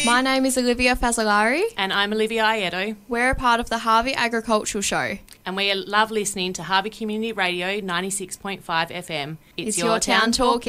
My name is Olivia Fazzolari. And I'm Olivia Aiedo. We're a part of the Harvey Agricultural Show. And we love listening to Harvey Community Radio 96.5 FM. It's your town talking.